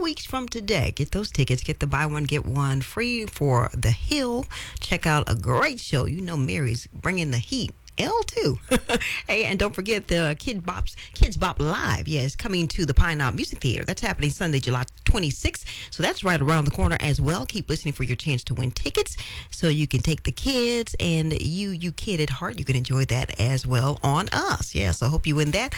weeks from today. Get those tickets. Get the buy one, get one free for The Hill. Check out a great show. You know Mary's bringing the heat. L2. Hey, and don't forget the Kids Bop Live. Yes, coming to the Pine Knob Music Theater. That's happening Sunday, July 26th. So that's right around the corner as well. Keep listening for your chance to win tickets so you can take the kids, and you kid at heart, you can enjoy that as well on us. Yeah, so I hope you win that.